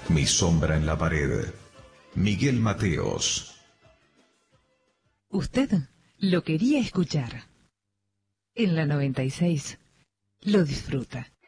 Mi sombra en la pared. Miguel Mateos. Usted lo quería escuchar. En la 96 lo disfruta.